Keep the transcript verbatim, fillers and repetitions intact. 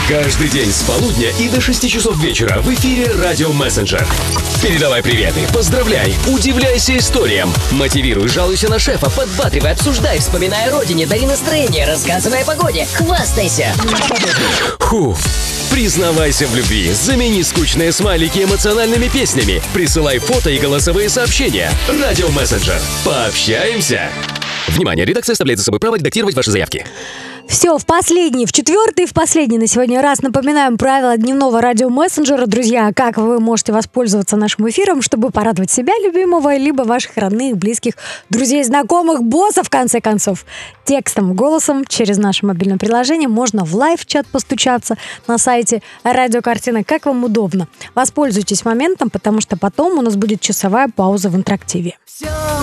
Каждый день с полудня и до шести часов вечера в эфире «Радио Мессенджер». Передавай приветы, поздравляй, удивляйся историям, мотивируй, жалуйся на шефа, подбадривай, обсуждай, вспоминай о родине, дари настроение, рассказывай о погоде, хвастайся. Фу. Признавайся в любви, замени скучные смайлики эмоциональными песнями, присылай фото и голосовые сообщения. «Радио Мессенджер». Пообщаемся. Внимание, редакция оставляет за собой право редактировать ваши заявки. Все, в последний, в четвертый, в последний на сегодня раз напоминаем правила дневного радиомессенджера. Друзья, как вы можете воспользоваться нашим эфиром, чтобы порадовать себя, любимого, либо ваших родных, близких, друзей, знакомых, боссов, в конце концов. Текстом, голосом через наше мобильное приложение можно в лайв-чат постучаться на сайте Радиокартина, как вам удобно. Воспользуйтесь моментом, потому что потом у нас будет часовая пауза в интерактиве. Все